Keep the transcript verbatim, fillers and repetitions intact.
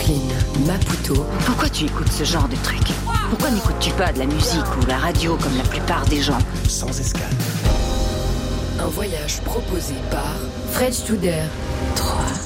Brooklyn, Maputo. Pourquoi tu écoutes ce genre de truc ? Pourquoi n'écoutes-tu pas de la musique ou la radio comme la plupart des gens ? Sans escale. Un voyage proposé par Fred Studer. trois